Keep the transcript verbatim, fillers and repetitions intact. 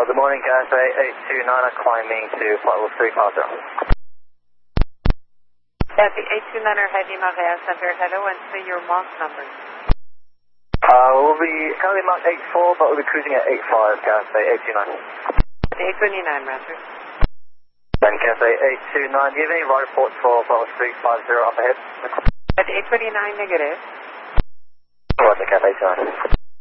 Yeah, good morning, Cathay eight two nine, I'm climbing to flight level three, Papa. Cathay eight two nine, heading Maria Center, hello, and say your Mach number. Uh, we'll be currently Mach eight four, but we'll be cruising at eight five, Cathay eight two nine. eight twenty-nine, Master. Then Cathay eight two nine, do you have any right reports for flight level three five zero up ahead? At eight twenty-nine, negative. Roger, Cathay eight two nine.